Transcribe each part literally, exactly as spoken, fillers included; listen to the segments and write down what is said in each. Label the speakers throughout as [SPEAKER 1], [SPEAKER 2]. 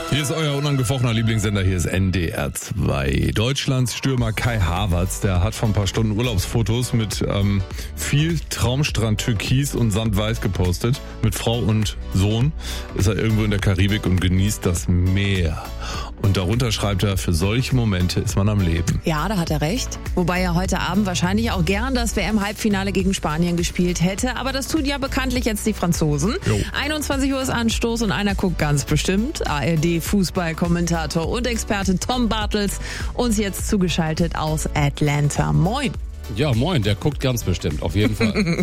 [SPEAKER 1] Hier ist euer unangefochtener Lieblingssender, hier ist N D R zwei. Deutschlands Stürmer Kai Havertz, der hat vor ein paar Stunden Urlaubsfotos mit ähm, viel Traumstrand Türkis und Sandweiß gepostet. Mit Frau und Sohn ist er irgendwo in der Karibik und genießt das Meer. Und darunter schreibt er, für solche Momente ist man am Leben.
[SPEAKER 2] Ja, da hat er recht. Wobei er heute Abend wahrscheinlich auch gern das W M-Halbfinale gegen Spanien gespielt hätte. Aber das tun ja bekanntlich jetzt die Franzosen. Jo. einundzwanzig Uhr ist Anstoß und einer guckt ganz bestimmt. A R D-Fußballkommentator und Experte Tom Bartels, uns jetzt zugeschaltet aus Atlanta. Moin.
[SPEAKER 3] Ja, moin, der guckt ganz bestimmt, auf jeden Fall.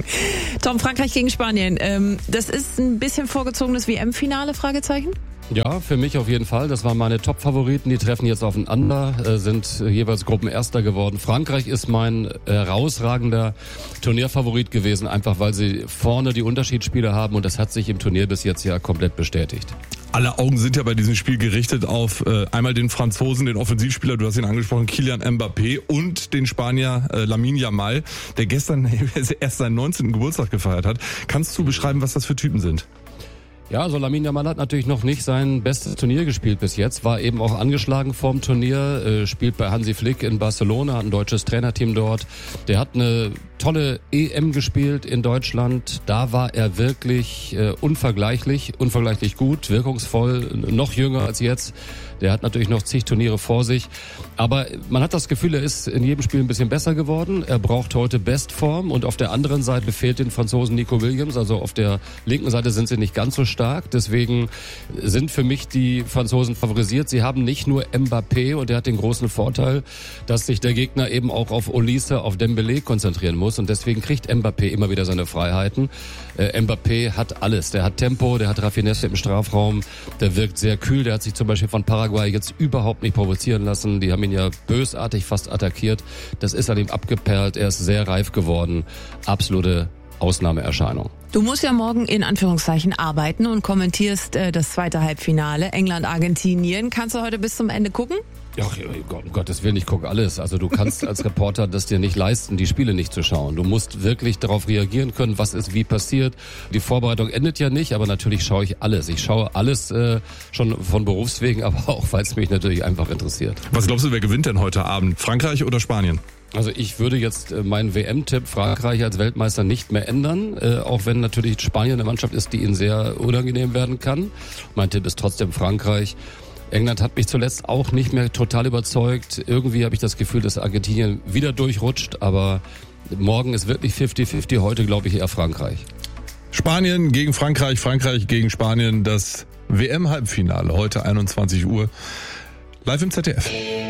[SPEAKER 2] Tom, Frankreich gegen Spanien. Ähm, das ist ein bisschen vorgezogenes W M-Finale, Fragezeichen?
[SPEAKER 3] Ja, für mich auf jeden Fall. Das waren meine Top-Favoriten. Die treffen jetzt aufeinander, äh, sind äh, jeweils Gruppenerster geworden. Frankreich ist mein herausragender Turnierfavorit gewesen, einfach weil sie vorne die Unterschiedsspiele haben und das hat sich im Turnier bis jetzt ja komplett bestätigt.
[SPEAKER 1] Alle Augen sind ja bei diesem Spiel gerichtet auf äh, einmal den Franzosen, den Offensivspieler, du hast ihn angesprochen, Kylian Mbappé und den Spanier äh, Lamine Yamal, der gestern erst seinen neunzehnten Geburtstag gefeiert hat. Kannst du beschreiben, was das für Typen sind?
[SPEAKER 3] Ja, also Lamine Yamal hat natürlich noch nicht sein bestes Turnier gespielt bis jetzt, war eben auch angeschlagen vorm Turnier, äh, spielt bei Hansi Flick in Barcelona, hat ein deutsches Trainerteam dort. Der hat eine tolle E M gespielt in Deutschland, da war er wirklich äh, unvergleichlich, unvergleichlich gut, wirkungsvoll, noch jünger als jetzt. Der hat natürlich noch zig Turniere vor sich, aber man hat das Gefühl, er ist in jedem Spiel ein bisschen besser geworden. Er braucht heute Bestform und auf der anderen Seite fehlt den Franzosen Nico Williams, also auf der linken Seite sind sie nicht ganz so stark, deswegen sind für mich die Franzosen favorisiert. Sie haben nicht nur Mbappé und der hat den großen Vorteil, dass sich der Gegner eben auch auf Olise, auf Dembélé konzentrieren muss und deswegen kriegt Mbappé immer wieder seine Freiheiten. Äh, Mbappé hat alles, der hat Tempo, der hat Raffinesse im Strafraum, der wirkt sehr kühl, der hat sich zum Beispiel von Paraguay jetzt überhaupt nicht provozieren lassen, die haben ihn ja bösartig fast attackiert, das ist an ihm abgeperlt, er ist sehr reif geworden, absolute Ausnahmeerscheinung.
[SPEAKER 2] Du musst ja morgen in Anführungszeichen arbeiten und kommentierst äh, das zweite Halbfinale, England-Argentinien. Kannst du heute bis zum Ende gucken?
[SPEAKER 3] Ja, um Gottes Willen, ich gucke alles. Also du kannst als Reporter das dir nicht leisten, die Spiele nicht zu schauen. Du musst wirklich darauf reagieren können, was ist wie passiert. Die Vorbereitung endet ja nicht, aber natürlich schaue ich alles. Ich schaue alles äh, schon von Berufswegen, aber auch, weil es mich natürlich einfach interessiert.
[SPEAKER 1] Was glaubst du, wer gewinnt denn heute Abend? Frankreich oder Spanien?
[SPEAKER 3] Also ich würde jetzt meinen W M-Tipp Frankreich als Weltmeister nicht mehr ändern, äh, auch wenn natürlich Spanien eine Mannschaft ist, die ihnen sehr unangenehm werden kann. Mein Tipp ist trotzdem Frankreich. England hat mich zuletzt auch nicht mehr total überzeugt. Irgendwie habe ich das Gefühl, dass Argentinien wieder durchrutscht, aber morgen ist wirklich fünfzig fünfzig, heute glaube ich eher Frankreich.
[SPEAKER 1] Spanien gegen Frankreich, Frankreich gegen Spanien, das W M-Halbfinale, heute einundzwanzig Uhr, live im Z D F.